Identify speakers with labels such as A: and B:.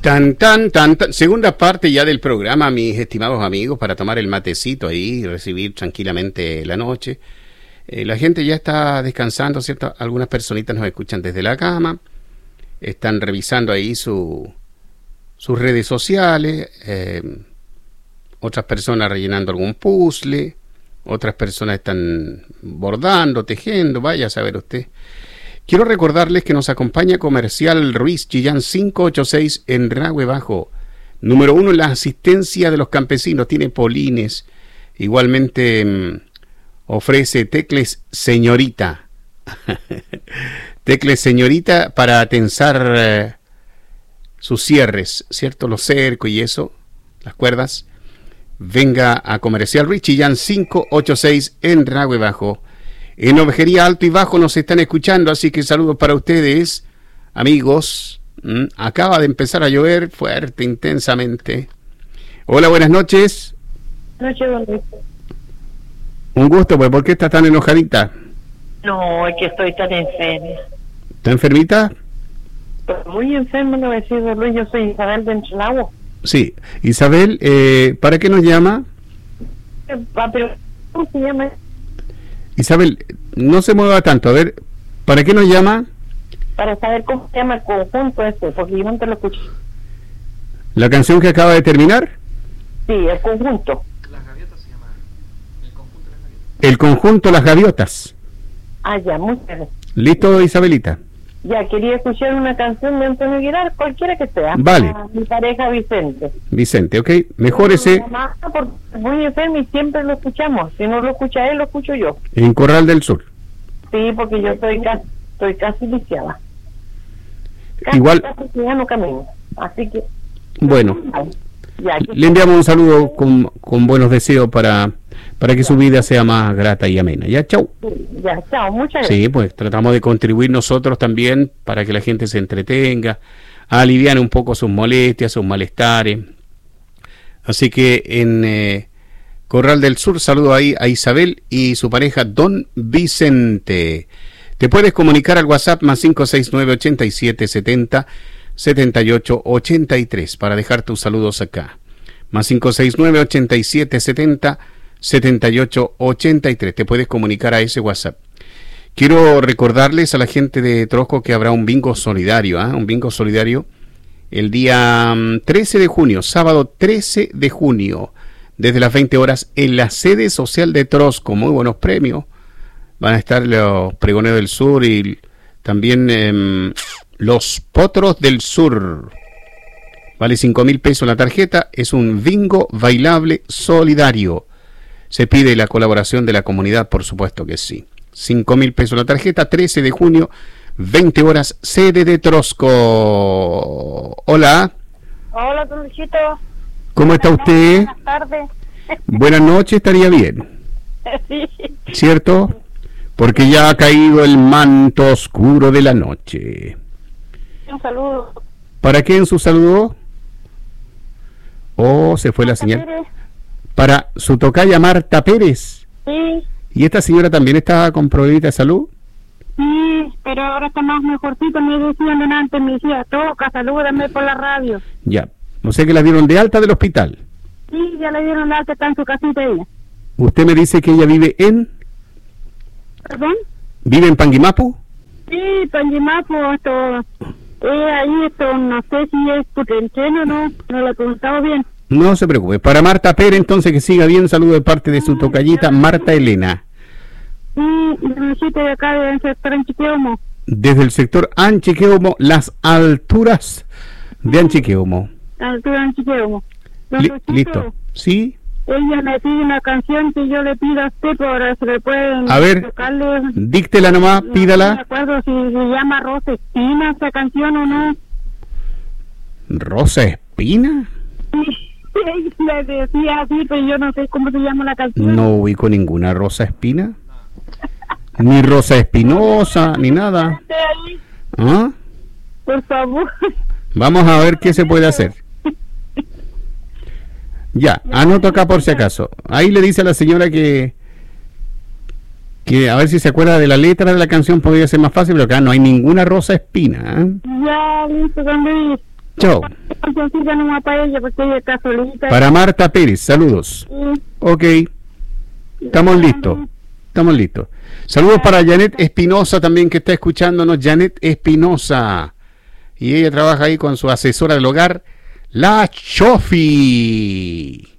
A: Tan, tan, tan, tan. Segunda parte ya del programa, mis estimados amigos, para tomar el matecito ahí y recibir tranquilamente la noche. La gente ya está descansando, ¿cierto? Algunas personitas nos escuchan desde la cama, están revisando ahí sus redes sociales, otras personas rellenando algún puzzle, otras personas están bordando, tejiendo, vaya a saber usted. Quiero recordarles que nos acompaña Comercial Ruiz Chillán 586 en Rahue Bajo. Número 1 en la asistencia de los campesinos. Tiene polines. Igualmente ofrece tecles señorita. Tecles señorita para tensar sus cierres, ¿cierto? Los cercos y eso, las cuerdas. Venga a Comercial Ruiz Chillán 586 en Rahue Bajo. En Ovejería Alto y Bajo nos están escuchando, así que saludos para ustedes, amigos. Acaba de empezar a llover fuerte, intensamente. Hola, buenas noches.
B: Noche, bonito.
A: Un gusto, pues, ¿por qué está tan enojadita?
B: No, es que estoy tan enferma.
A: ¿Está enfermita?
B: Estoy muy enferma, no decir Luis, yo soy Isabel de Entrelagos.
A: Sí, Isabel, ¿para qué nos llama?
B: Pero, ¿cómo se llama?
A: Isabel, no se mueva tanto, a ver, ¿para qué nos llama?
B: Para saber cómo se llama el conjunto ese, porque yo no te lo escuché.
A: ¿La canción que acaba de terminar?
B: Sí, el conjunto.
C: Las gaviotas se llama el conjunto de las gaviotas.
A: El conjunto Las Gaviotas.
B: Ah, ya, muchas gracias.
A: ¿Listo, Isabelita?
B: Ya, quería escuchar una canción de Antonio Aguilar, cualquiera que sea.
A: Vale.
B: A mi pareja Vicente.
A: Vicente, ok, mejórese.
B: Mamá, porque es muy enfermo y siempre lo escuchamos. Si no lo escucha él, lo escucho yo.
A: En Corral del Sur.
B: Sí, porque yo estoy casi lisiada.
A: Igual.
B: Casi ya no camino. Así que...
A: Bueno,
B: ya,
A: le enviamos un saludo con buenos deseos para que su vida sea más grata y amena. Ya, chau.
B: Ya, chao, muchas gracias.
A: Sí, pues tratamos de contribuir nosotros también para que la gente se entretenga, aliviar un poco sus molestias, sus malestares. Así que en Corral del Sur saludo ahí a Isabel y su pareja Don Vicente. Te puedes comunicar al WhatsApp más 569-8770-7883 para dejar tus saludos acá. Más 569-8770-7883. Te puedes comunicar a ese WhatsApp. Quiero recordarles a la gente de Trosco que habrá un bingo solidario, un bingo solidario el día 13 de junio, sábado 13 de junio, desde las 20 horas en la sede social de Trosco. Muy buenos premios. Van a estar los Pregoneros del Sur y también los Potros del Sur. Vale 5.000 pesos la tarjeta. Es un bingo bailable solidario. Se pide la colaboración de la comunidad, por supuesto que sí. 5.000 pesos la tarjeta, 13 de junio, 20 horas, sede de Trosco. Hola.
D: Hola, don Luchito.
A: ¿Cómo está usted?
D: Buenas tardes.
A: Buenas noches, estaría bien.
D: Sí.
A: ¿Cierto? Porque ya ha caído el manto oscuro de la noche.
D: Un saludo.
A: ¿Para qué en su saludo? Oh, se fue la señal. Para su tocaya Marta Pérez.
D: Sí,
A: ¿Y esta señora también está con problemas de salud?
D: sí, pero ahora está más mejorcito. Me decían antes, me decía, toca, salúdame por la radio.
A: Ya. No sé que la dieron de alta del hospital.
D: Sí, ya le dieron la alta, está en su casita ella.
A: Usted me dice que ella vive en...
D: ¿Perdón?
A: ¿Vive en Panguimapu?
D: Sí, Panjimapo, esto... ahí esto, no sé si es por entreno o no lo he preguntado bien.
A: No se preocupe. Para Marta Pérez, entonces, que siga bien. Saludo de parte de su tocallita Marta Elena.
D: Sí, Luchito de acá de sector en Chiqueomo.
A: Desde el sector Anchiqueumo, las alturas de Anchiqueumo.
D: Altura en Chiqueomo. Don Luchito,
A: Listo. ¿Sí?
D: Ella me pide una canción que yo le pido a usted, pero se le pueden
A: A ver,
D: tocarle.
A: díctela nomás,
D: No me
A: pídala.
D: acuerdo si se llama Rosa Espina esa canción o no.
A: ¿Rosa Espina?
D: Le decía así, pero yo no sé cómo se llama la canción.
A: No ubico ninguna Rosa Espina. Ni Rosa Espinosa, ni nada.
D: Ahí,
A: ¿Ah?
D: por favor.
A: Vamos a ver qué se puede hacer. Ya, anoto acá por si acaso. Ahí le dice a la señora que a ver si se acuerda de la letra de la canción, podría ser más fácil, pero acá no hay ninguna Rosa Espina.
D: Ya, listo, don Luis.
A: Chao.
D: Cancioncita nomás para ella, porque ella está solita.
A: Para Marta Pérez, saludos.
D: Sí.
A: Ok, estamos listos. Estamos listos. Saludos para Janet Espinosa también, que está escuchándonos. Janet Espinosa. Y ella trabaja ahí con su asesora del hogar, la Chofi.